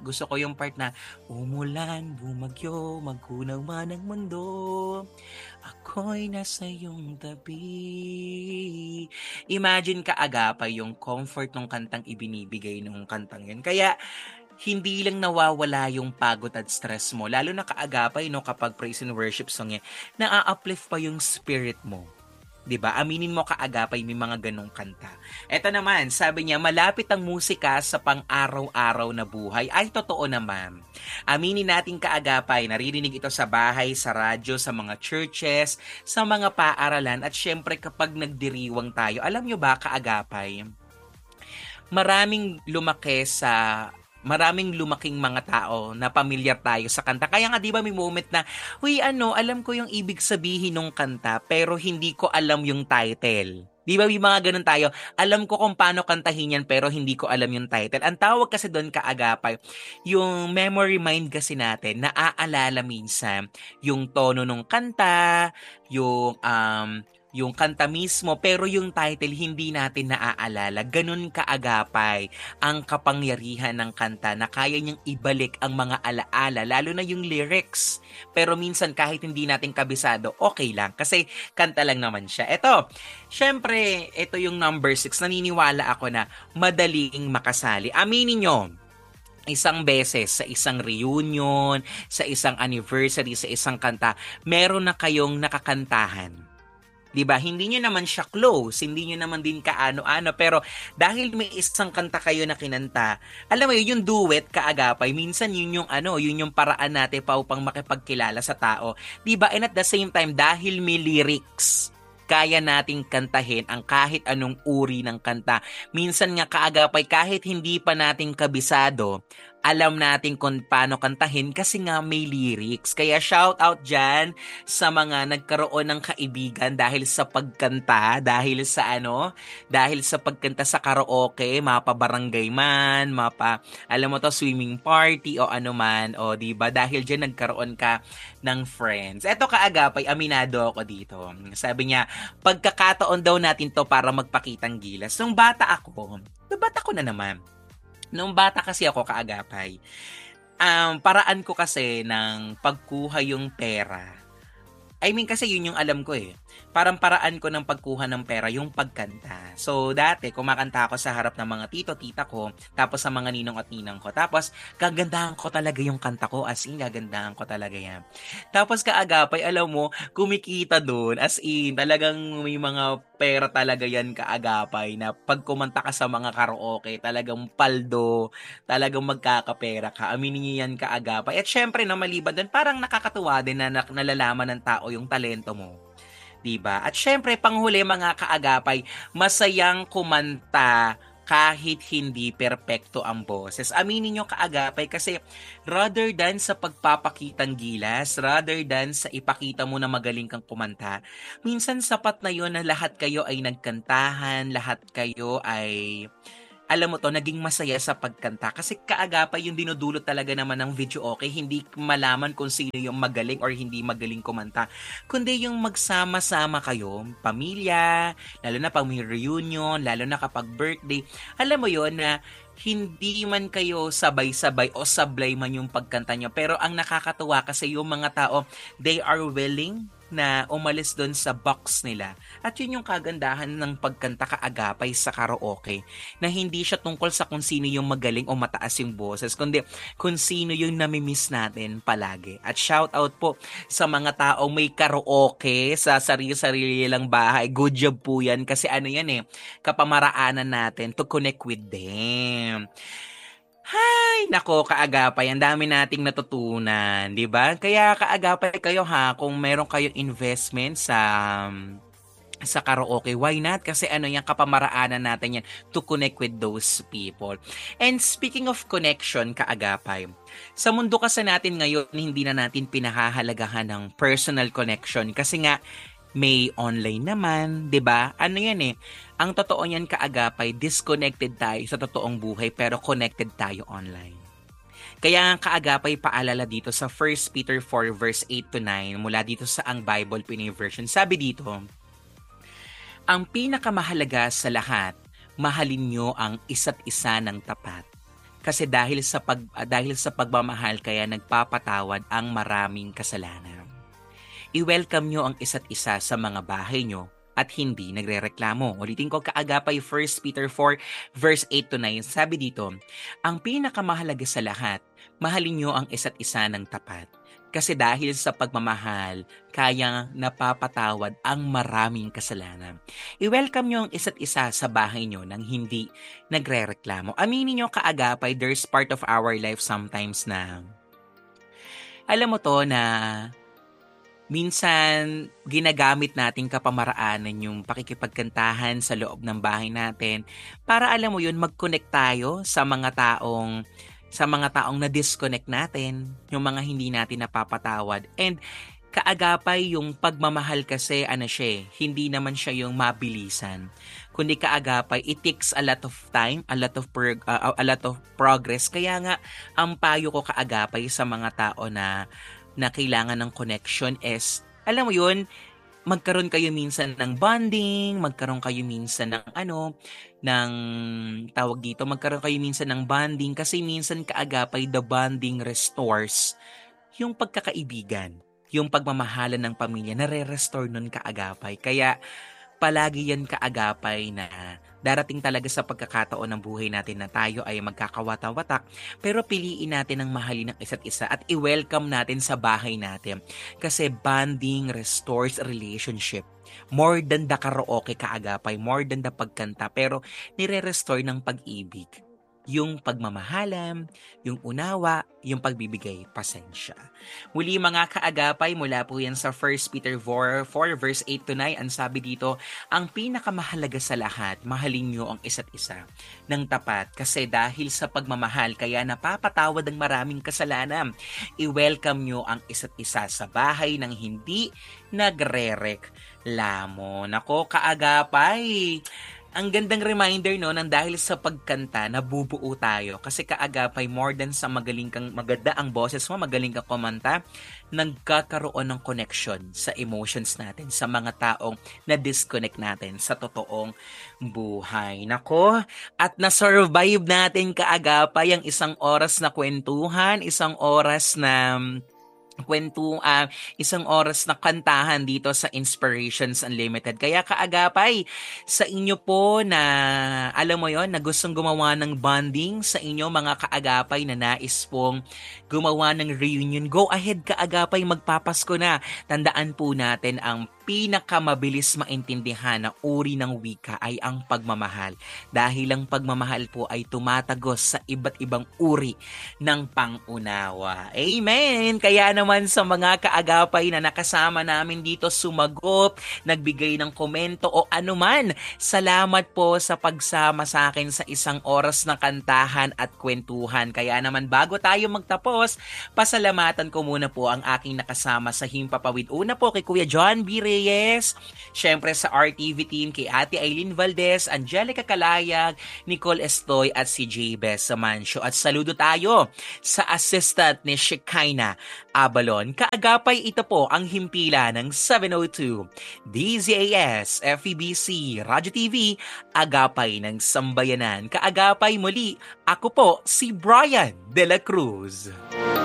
gusto ko yung part na umulan, bumagyo, magkunaw man ang mundo, ako'y nasa iyong tabi. Imagine kaagapay yung comfort ng kantang ibinibigay nung kantang yun. Kaya hindi lang nawawala yung pagod at stress mo. Lalo na kaagapay, no, kapag praise and worship song yan, na-uplift pa yung spirit mo. 'Di ba? Aminin mo kaagapay may mga ganong kanta. Eto naman, sabi niya, malapit ang musika sa pang-araw-araw na buhay. Ay, totoo naman. Aminin natin kaagapay, naririnig ito sa bahay, sa radyo, sa mga churches, sa mga paaralan, at syempre kapag nagdiriwang tayo. Alam nyo ba kaagapay, maraming lumaking mga tao na pamilyar tayo sa kanta. Kaya nga 'di ba may moment na, "Uy, alam ko yung ibig sabihin ng kanta pero hindi ko alam yung title." 'Di ba may mga ganun tayo? Alam ko kung paano kantahin yan pero hindi ko alam yung title. Ang tawag kasi doon kaagapay, yung memory mind kasi natin, naaalala minsan yung tono ng kanta, yung kanta mismo, pero yung title hindi natin naaalala. Ganun kaagapay ang kapangyarihan ng kanta na kaya niyang ibalik ang mga alaala, lalo na yung lyrics. Pero minsan kahit hindi natin kabisado, okay lang kasi kanta lang naman siya. Syempre, ito yung number 6. Naniniwala ako na madaling makasali. Aminin nyo, isang beses sa isang reunion, sa isang anniversary, sa isang kanta, meron na kayong nakakantahan. 'Di ba? Hindi niyo naman siya close, hindi niyo naman din kaano-ano, pero dahil may isang kanta kayo na kinanta, alam mo yun, yung duet kaagapay, minsan yun yung paraan natin pa upang makipagkilala sa tao. 'Di ba? And at the same time, dahil may lyrics, kaya nating kantahin ang kahit anong uri ng kanta. Minsan nga kaagapay, kahit hindi pa nating kabisado, alam natin kung paano kantahin kasi nga may lyrics. Kaya shout out dyan sa mga nagkaroon ng kaibigan dahil sa pagkanta, dahil sa pagkanta sa karaoke, mapa-barangay man, alam mo to, swimming party o ano man, o diba, dahil dyan nagkaroon ka ng friends. Eto kaagapay, aminado ako dito. Sabi niya, pagkakataon daw natin to para magpakitang gilas. Nung bata ko na naman. Nung bata kasi ako kaagapay, paraan ko kasi ng pagkuha yung pera. I mean kasi yun yung alam ko eh. Parang paraan ko ng pagkuha ng pera yung pagkanta. So dati kumakanta ako sa harap ng mga tito, tita ko, tapos sa mga ninong at ninang ko. Tapos gagandahan ko talaga yung kanta ko, as in gagandahan ko talaga yan. Tapos kaagapay, alam mo, kumikita doon, as in talagang may mga pera talaga yan kaagapay na pag kumanta ka sa mga karaoke, talagang paldo, talagang magkakapera ka. Aminin niyo yan kaagapay. At syempre na maliban doon, parang nakakatuwa din na nalalaman ng tao yung talento mo. 'Di ba? At syempre panghuli mga kaagapay, masayang kumanta kahit hindi perpekto ang boses. Aminin nyo kaagapay kasi rather than sa pagpapakitang gilas, rather than sa ipakita mo na magaling kang kumanta, minsan sapat na yon na lahat kayo ay nagkantahan, lahat kayo ay alam mo to, naging masaya sa pagkanta. Kasi kaagapay yung dinudulot talaga naman ng video okay, hindi malaman kung sino yung magaling or hindi magaling kumanta. Kundi yung magsama-sama kayo, pamilya, lalo na pag may reunion, lalo na kapag birthday. Alam mo yon na hindi man kayo sabay-sabay o sablay man yung pagkanta nyo. Pero ang nakakatuwa kasi yung mga tao, they are willing na umalis doon sa box nila. At yun yung kagandahan ng pagkanta kaagapay sa karaoke, na hindi siya tungkol sa kung sino yung magaling o mataas yung boses, kundi kung sino yung namimiss natin palagi. At shout out po sa mga taong may karaoke sa sarili-sarili lang bahay. Good job po yan kasi yan kapamaraanan natin to connect with them. Hay, nako kaagapay, ang dami nating natutunan, 'di ba? Kaya kaagapay kayo ha, kung meron kayong investment sa karaoke, why not? Kasi yan, kapamaraanan natin yan to connect with those people. And speaking of connection, kaagapay, sa mundo kasi natin ngayon, hindi na natin pinahahalagahan ng personal connection kasi nga may online naman, 'di ba? Ang totoo niyan kaagapay, disconnected tayo sa totoong buhay pero connected tayo online. Kaya ang kaagapay paalala dito sa 1 Peter 4 verse 8 to 9 mula dito sa Ang Bible Pinoy Version. Sabi dito, ang pinakamahalaga sa lahat, mahalin nyo ang isa't isa ng tapat. Kasi dahil sa pagmamahal kaya nagpapatawad ang maraming kasalanan. I-welcome nyo ang isa't isa sa mga bahay nyo at hindi nagrereklamo. Ulitin ko, kaagapay 1 Peter 4 verse 8 to 9. Sabi dito, ang pinakamahalaga sa lahat, mahalin nyo ang isa't isa ng tapat. Kasi dahil sa pagmamahal, kaya napapatawad ang maraming kasalanan. I-welcome nyo ang isa't isa sa bahay nyo nang hindi nagrereklamo. Aminin nyo, kaagapay, there's part of our life sometimes na, alam mo to, na minsan ginagamit nating kapamaraanan yung pakikipagkantahan sa loob ng bahay natin para, alam mo yun, mag-connect tayo sa mga taong na-disconnect natin, yung mga hindi natin napapatawad. And kaagapay, yung pagmamahal kasi, hindi naman siya yung mabilisan. Kundi kaagapay, it takes a lot of time, a lot of progress. Kaya nga, ang payo ko kaagapay sa mga tao na kailangan ng connection is, alam mo yun, magkaroon kayo minsan ng bonding, magkaroon kayo minsan magkaroon kayo minsan ng bonding kasi minsan kaagapay the bonding restores yung pagkakaibigan, yung pagmamahalan ng pamilya, nare-restore nun kaagapay. Kaya palagi yan kaagapay na darating talaga sa pagkakataon ng buhay natin na tayo ay magkakawata-watak, pero piliin natin ang mahalin ng isa't isa at i-welcome natin sa bahay natin. Kasi bonding restores relationship. More than the karaoke kaagapay, more than the pagkanta, pero nire-restore ng pag-ibig. Yung pagmamahalan, yung unawa, yung pagbibigay pasensya. Muli mga kaagapay, mula po yan sa 1 Peter 4 verse 8 to 9, ang sabi dito, ang pinakamahalaga sa lahat, mahalin nyo ang isa't isa ng tapat kasi dahil sa pagmamahal kaya napapatawad ang maraming kasalanan. I-welcome nyo ang isa't isa sa bahay ng hindi nagre-reklamo. Nako kaagapay, ang gandang reminder nang dahil sa pagkanta nabubuo tayo kasi kaagapay more than sa maganda ang boses mo, magaling kang kumanta, nagkakaroon ng connection sa emotions natin, sa mga taong na-disconnect natin sa totoong buhay. Nako, at na-survive natin kaagapay ang isang oras na kwentuhan, isang oras na isang oras na kantahan dito sa Inspirations Unlimited. Kaya kaagapay, sa inyo po na, alam mo yon, na gustong gumawa ng bonding, sa inyo mga kaagapay na nais pong gumawa ng reunion, go ahead kaagapay, magpapasko na. Tandaan po natin ang pinakamabilis maintindihan na uri ng wika ay ang pagmamahal. Dahil ang pagmamahal po ay tumatagos sa iba't ibang uri ng pangunawa. Amen! Kaya naman sa mga kaagapay na nakasama namin dito, sumagot, nagbigay ng komento o anuman, salamat po sa pagsama sa akin sa isang oras na kantahan at kwentuhan. Kaya naman bago tayo magtapos, pasalamatan ko muna po ang aking nakasama sa Himpapawid. Una po kay Kuya John B. Reyes, syempre sa RTV team kay Ate Aileen Valdez, Angelica Calayag, Nicole Estoy at si J. Bess Samancio. At saludo tayo sa assistant ni Shekinah Abalon. Kaagapay, ito po ang himpila ng 702 DZAS FEBC Radyo TV, Agapay ng Sambayanan. Kaagapay muli, ako po si Brian De La Cruz.